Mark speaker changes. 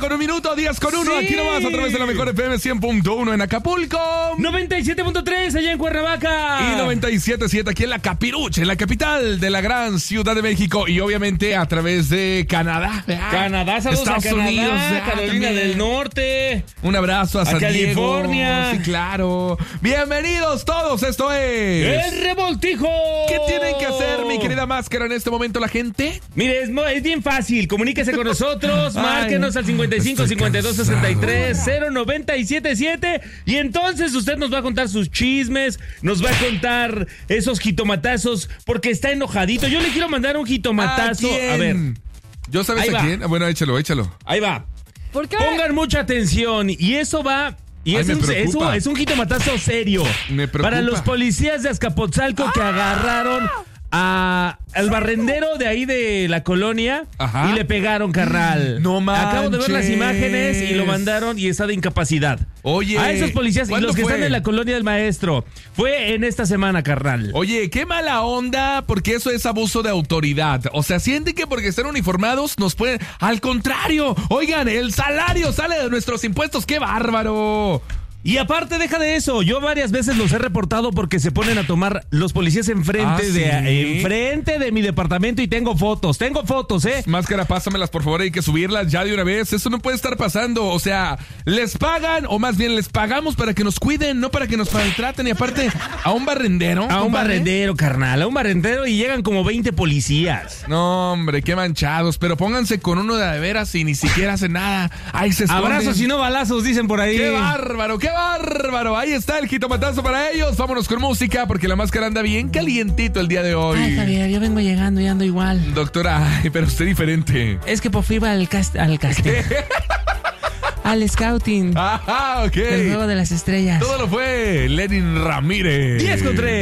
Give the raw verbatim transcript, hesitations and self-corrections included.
Speaker 1: con un minuto, diez con uno.
Speaker 2: Sí.
Speaker 1: Aquí nomás a través de la mejor F M cien punto uno en Acapulco.
Speaker 2: noventa y siete punto tres allá en Cuernavaca.
Speaker 1: Y noventa y siete punto siete aquí en la Capirucha, en la capital de la gran Ciudad de México. Y obviamente a través de Canadá.
Speaker 2: Canadá, saludos
Speaker 1: Estados
Speaker 2: a Canadá,
Speaker 1: Unidos, ah,
Speaker 2: Carolina
Speaker 1: también.
Speaker 2: del Norte.
Speaker 1: Un abrazo a San
Speaker 2: California.
Speaker 1: Diego. Sí, claro. Bienvenidos todos, esto es...
Speaker 2: ¡El Revoltijo!
Speaker 1: ¿Qué tienen que hacer, mi querida Máscara, en este momento la gente?
Speaker 2: Mire, es, mo- es bien fácil. Comuníquese con nosotros.
Speaker 1: Ay,
Speaker 2: márquenos al cincuenta y cinco,
Speaker 1: estoy
Speaker 2: cincuenta y dos, sesenta y tres,
Speaker 1: cansado.
Speaker 2: cero noventa y siete siete. Y entonces usted nos va a contar sus chismes, nos va a contar esos jitomatazos, porque está enojadito. Yo le quiero mandar un jitomatazo.
Speaker 1: ¿A quién?
Speaker 2: A ver,
Speaker 1: ¿Yo sabes
Speaker 2: Ahí
Speaker 1: a
Speaker 2: va.
Speaker 1: quién? Bueno, échalo, échalo.
Speaker 2: ahí va.
Speaker 3: ¿Por qué?
Speaker 2: Pongan mucha atención. Y eso va. Y
Speaker 1: Ay,
Speaker 2: es,
Speaker 1: me
Speaker 2: un, es,
Speaker 1: preocupa.
Speaker 2: un, es un jitomatazo serio.
Speaker 1: Me preocupa.
Speaker 2: Para los policías de Azcapotzalco que agarraron a, al barrendero de ahí de la colonia.
Speaker 1: Ajá.
Speaker 2: Y le pegaron, carnal.
Speaker 1: No
Speaker 2: Acabo de ver las
Speaker 1: manches.
Speaker 2: imágenes y lo mandaron y está de incapacidad.
Speaker 1: Oye,
Speaker 2: A esos policías y
Speaker 1: ¿cuándo
Speaker 2: los que
Speaker 1: fue?
Speaker 2: están en la colonia del maestro. Fue en esta semana, carnal.
Speaker 1: Oye, qué mala onda, porque eso es abuso de autoridad. O sea, sienten que porque están uniformados nos pueden... Al contrario, oigan, el salario sale de nuestros impuestos, ¡qué bárbaro!
Speaker 2: Y aparte, deja de eso, yo varias veces los he reportado porque se ponen a tomar los policías enfrente,
Speaker 1: ¿Ah,
Speaker 2: de,
Speaker 1: sí?
Speaker 2: enfrente de mi departamento y tengo fotos, tengo fotos, ¿eh?
Speaker 1: Máscara, pásamelas, por favor, hay que subirlas ya de una vez. Eso no puede estar pasando. O sea, les pagan, o más bien les pagamos para que nos cuiden, no para que nos maltraten. Y aparte, a un barrendero.
Speaker 2: A un
Speaker 1: compadre.
Speaker 2: barrendero, carnal, a un barrendero y llegan como veinte policías.
Speaker 1: No, hombre, qué manchados. Pero pónganse con uno de, de veras y ni siquiera hacen nada. Ahí se esconden.
Speaker 2: Abrazos y no balazos, dicen por ahí.
Speaker 1: ¡Qué bárbaro, qué bárbaro! Ahí está el jitomatazo para ellos. Vámonos con música porque la Máscara anda bien calientito el día de hoy.
Speaker 3: Ay, Javier, yo vengo llegando y ando igual.
Speaker 1: Doctora, ay, pero usted diferente.
Speaker 3: Es que por fin iba al cast al casting. Al scouting.
Speaker 1: Ajá, ok.
Speaker 3: Del juego de las estrellas.
Speaker 1: Todo lo fue Lenin Ramírez.
Speaker 2: diez con tres.